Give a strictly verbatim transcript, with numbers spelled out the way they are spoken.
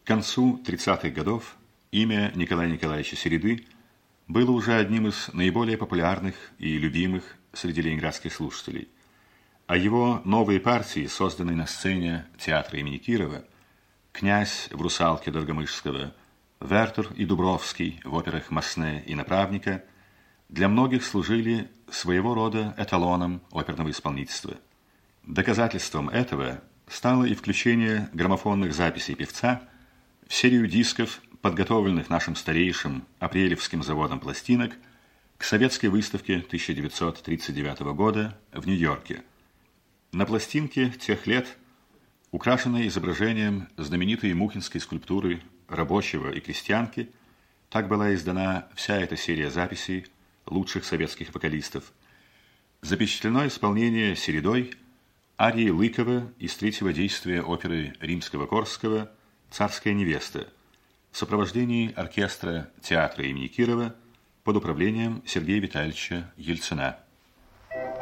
К концу тридцатых годов имя Николая Николаевича Середы было уже одним из наиболее популярных и любимых среди ленинградских слушателей. А его новые партии, созданные на сцене театра имени Кирова, «Князь» в «Русалке» Доргомышского, «Вертер» и «Дубровский» в операх Масне и «Направника», для многих служили своего рода эталоном оперного исполнительства. Доказательством этого стало и включение граммофонных записей певца в серию дисков, подготовленных нашим старейшим апрелевским заводом пластинок к советской выставке тысяча девятьсот тридцать девятого года в Нью-Йорке. На пластинке тех лет, украшенной изображением знаменитой мухинской скульптуры рабочего и крестьянки, так была издана вся эта серия записей лучших советских вокалистов. Запечатлено исполнение Середой арии Лыкова из третьего действия оперы Римского-Корсакова «Царская невеста» в сопровождении оркестра театра имени Кирова под управлением Сергея Витальевича Ельцина.